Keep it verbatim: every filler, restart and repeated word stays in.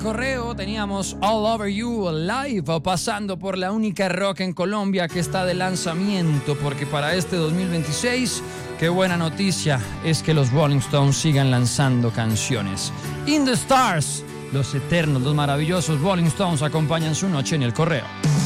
Correo teníamos All Over You Live, pasando por la única rock en Colombia que está de lanzamiento, porque para este dos mil veintiséis, qué buena noticia es que los Rolling Stones sigan lanzando canciones. In the Stars, los eternos, los maravillosos Rolling Stones acompañan su noche en el Correo.